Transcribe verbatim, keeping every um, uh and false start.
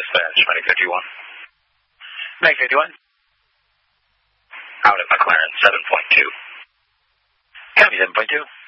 dispatch, Medic fifty-one. Medic fifty-one. Out at McLaren seven point two. Copy seven point two.